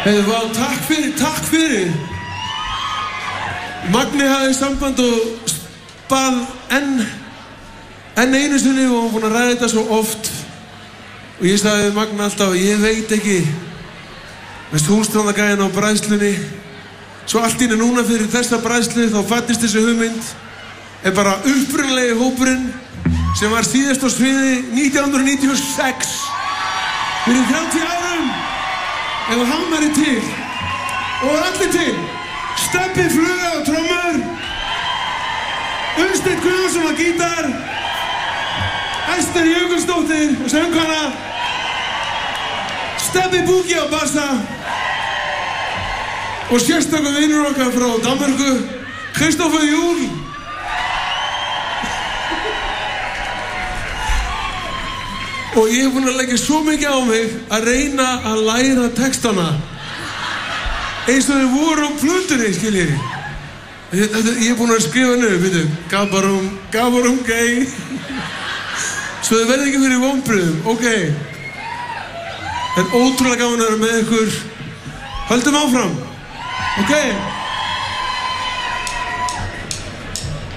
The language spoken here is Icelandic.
Vá, takk fyrir. Magni hafði samband og bað enn einu sinni og hann búinn að ræða þetta svo oft. Og ég sagði við Magna alltaf, ég veit ekki. Veist hússtofnagæðin á bræðslunni. Svo allt í einu núna fyrir þessa bræðslu þá fæddist þessi hugmynd. Er bara upprunalegi hópurinn sem var síðast á sviði 1996. Fyrir 30 árum. Ef hann væri til. Og allir til. Stebbi Fluga á trommur. Unnsteinn Guðjónsson á gítar. Ester Jökulsdóttir á söngvana. Stebbi Búki á bassa. Og sérstakur vinur okkar frá Danmörku, Kristoffer Júl. Og ég hef búinn að leggja svo mikið á mig að reyna að læra textana eins og þau voru á plötunni, skiljið. Ég hef búinn að skrifa niður, veitu, gabarum gay. Svo þau verði ekki fyrir vonbrigðum, ok. Það er ótrúlega gaman að vera með ykkur. Höldum áfram, ok.